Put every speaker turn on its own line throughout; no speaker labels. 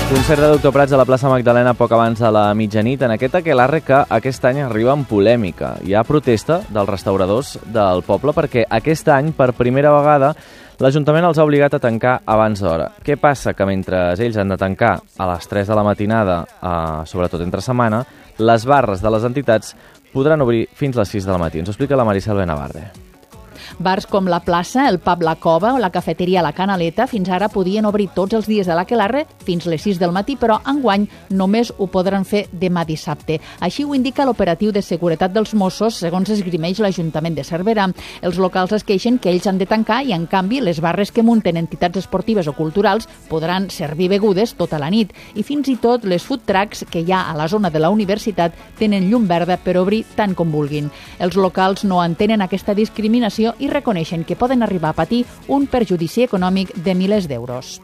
Concert de Doctor Prats a la plaça Magdalena poc abans de la mitjanit. En aquest aquelarre que aquest any arriba amb polèmica. Hi ha protesta dels restauradors del poble perquè aquest any, per primera vegada, l'Ajuntament els ha obligat a tancar abans d'hora. Què passa? Que mentre ells han de tancar a les 3 de la matinada, sobretot entre setmana, les barres de les entitats podran obrir fins les 6 del matí. Ens ho explica la Maricel Benavarde.
Bars com la plaça, el pub La Cova o la cafeteria La Canaleta fins ara podien obrir tots els dies de l'aquelarre fins les 6 del matí, però enguany només ho podran fer demà dissabte. Així ho indica l'operatiu de seguretat dels Mossos, segons esgrimeix l'Ajuntament de Cervera. Els locals es queixen que ells han de tancar i, en canvi, les barres que munten entitats esportives o culturals podran servir begudes tota la nit. I fins i tot les food trucks que hi ha a la zona de la universitat tenen llum verda per obrir tant com vulguin. Els locals no entenen aquesta discriminació i reconeixen que poden arribar a patir un perjudici econòmic de milers d'euros.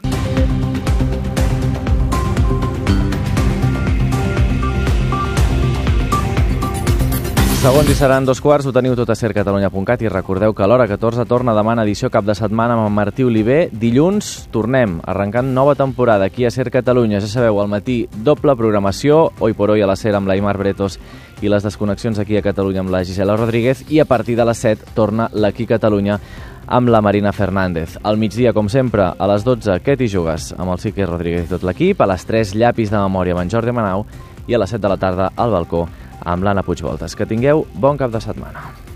Segons i seran 2:15, ho teniu tot a sercatalunya.cat i recordeu que a l'hora 14 torna demà en edició cap de setmana amb en Martí Oliver. Dilluns tornem, arrencant nova temporada aquí a Ser Catalunya. Ja sabeu, al matí doble programació, Hoy por Hoy a la Ser amb l'Aimar Bretos i les desconnexions aquí a Catalunya amb la Gisela Rodríguez, i a partir de les 7 torna l'Aquí Catalunya amb la Marina Fernández. Al migdia, com sempre, a les 12, Què t'hi jugues? Amb el Sique Rodríguez i tot l'equip. A les 3, Llapis de memòria amb en Jordi Manau. I a les 7 de la tarda, al balcó, amb l'Anna Puigvoltes. Que tingueu bon cap de setmana.